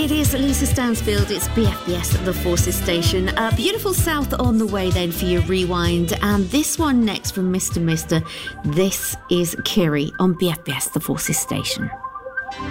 It is Lisa Stansfield. It's BFBS, the Forces Station. Beautiful South on the way then for your rewind. And this one next from Mr. Mister. This is Kiri on BFBS, the Forces Station.